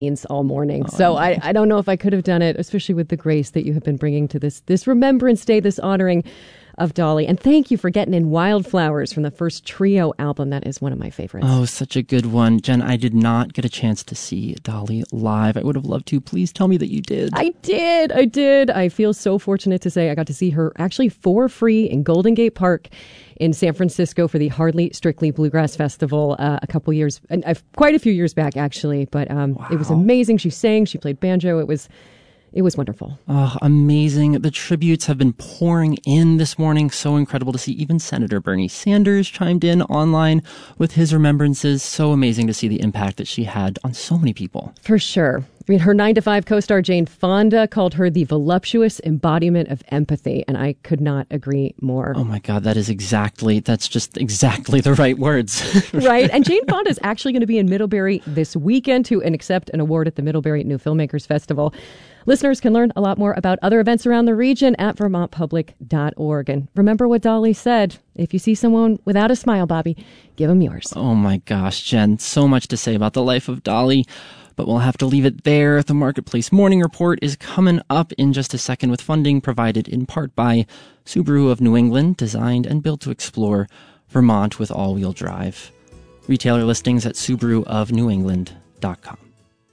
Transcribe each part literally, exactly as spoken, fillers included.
all morning. Oh, so I, I don't know if I could have done it, especially with the grace that you have been bringing to this this Remembrance Day, this honoring of Dolly. And thank you for getting in Wildflowers from the first Trio album. That is one of my favorites. Oh, such a good one. Jen, I did not get a chance to see Dolly live. I would have loved to. Please tell me that you did. I did. I did. I feel so fortunate to say I got to see her actually for free in Golden Gate Park in San Francisco for the Hardly Strictly Bluegrass Festival uh, a couple years, and uh, quite a few years back, actually. But um, wow. It was amazing. She sang, she played banjo. It was It was wonderful. Oh, amazing. The tributes have been pouring in this morning. So incredible to see. Even Senator Bernie Sanders chimed in online with his remembrances. So amazing to see the impact that she had on so many people. For sure. I mean, her nine to five co-star Jane Fonda called her the voluptuous embodiment of empathy, and I could not agree more. Oh my God, that is exactly, that's just exactly the right words. Right, and Jane Fonda is actually going to be in Middlebury this weekend to and accept an award at the Middlebury New Filmmakers Festival. Listeners can learn a lot more about other events around the region at vermont public dot org. And remember what Dolly said, if you see someone without a smile, Bobby, give them yours. Oh my gosh, Jen, so much to say about the life of Dolly. But we'll have to leave it there. The Marketplace Morning Report is coming up in just a second with funding provided in part by Subaru of New England, designed and built to explore Vermont with all-wheel drive. Retailer listings at subaru of new england dot com.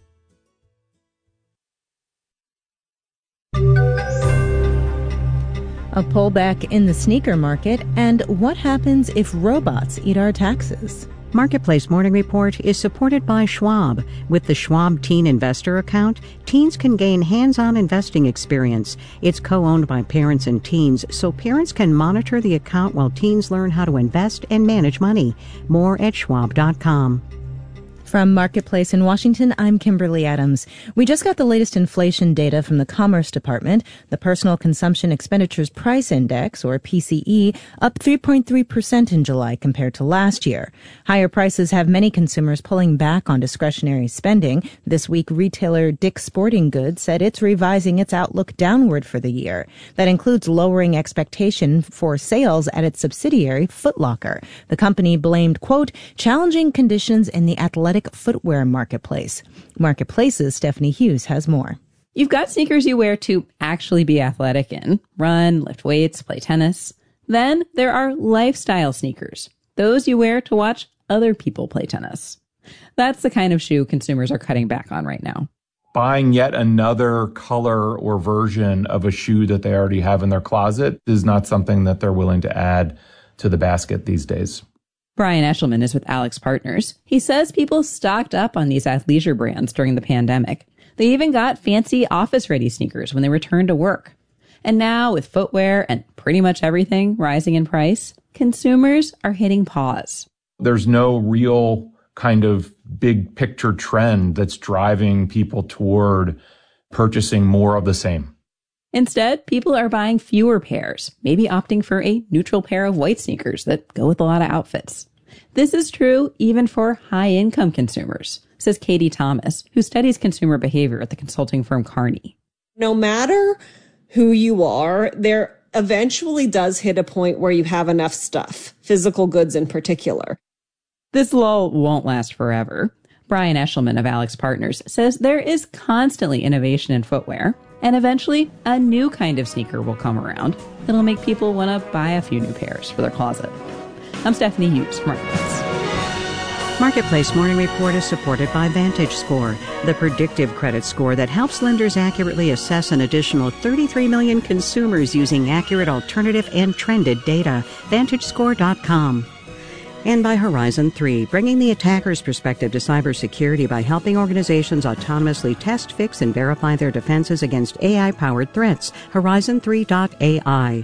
A pullback in the sneaker market, and what happens if robots eat our taxes? Marketplace Morning Report is supported by Schwab. With the Schwab Teen Investor Account, teens can gain hands-on investing experience. It's co-owned by parents and teens, so parents can monitor the account while teens learn how to invest and manage money. More at schwab dot com. From Marketplace in Washington, I'm Kimberly Adams. We just got the latest inflation data from the Commerce Department. The Personal Consumption Expenditures Price Index, or P C E, up three point three percent in July compared to last year. Higher prices have many consumers pulling back on discretionary spending. This week, retailer Dick's Sporting Goods said it's revising its outlook downward for the year. That includes lowering expectation for sales at its subsidiary, Foot Locker. The company blamed, quote, challenging conditions in the athletic footwear marketplace. Marketplace's Stephanie Hughes has more. You've got sneakers you wear to actually be athletic in, run, lift weights, play tennis. Then there are lifestyle sneakers, those you wear to watch other people play tennis. That's the kind of shoe consumers are cutting back on right now. Buying yet another color or version of a shoe that they already have in their closet is not something that they're willing to add to the basket these days. Brian Eshelman is with Alex Partners. He says people stocked up on these athleisure brands during the pandemic. They even got fancy office-ready sneakers when they returned to work. And now, with footwear and pretty much everything rising in price, consumers are hitting pause. There's no real kind of big picture trend that's driving people toward purchasing more of the same. Instead, people are buying fewer pairs, maybe opting for a neutral pair of white sneakers that go with a lot of outfits. This is true even for high-income consumers, says Katie Thomas, who studies consumer behavior at the consulting firm Kearney. No matter who you are, there eventually does hit a point where you have enough stuff, physical goods in particular. This lull won't last forever. Brian Eshelman of Alex Partners says there is constantly innovation in footwear, and eventually a new kind of sneaker will come around that'll make people want to buy a few new pairs for their closet. I'm Stephanie Hughes from Marketplace. Marketplace Morning Report is supported by VantageScore, the predictive credit score that helps lenders accurately assess an additional thirty-three million consumers using accurate alternative and trended data. Vantage Score dot com. And by Horizon three, bringing the attacker's perspective to cybersecurity by helping organizations autonomously test, fix, and verify their defenses against A I-powered threats. Horizon three dot A I.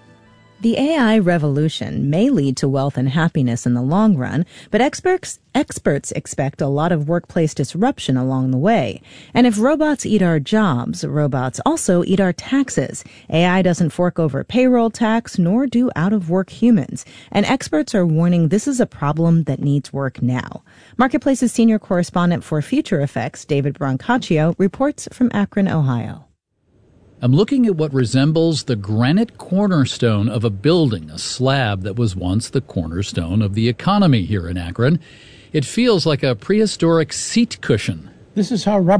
The A I revolution may lead to wealth and happiness in the long run, but experts experts expect a lot of workplace disruption along the way. And if robots eat our jobs, robots also eat our taxes. A I doesn't fork over payroll tax, nor do out-of-work humans. And experts are warning this is a problem that needs work now. Marketplace's senior correspondent for Future Effects, David Brancaccio, reports from Akron, Ohio. I'm looking at what resembles the granite cornerstone of a building, a slab that was once the cornerstone of the economy here in Akron. It feels like a prehistoric seat cushion. This is how rubber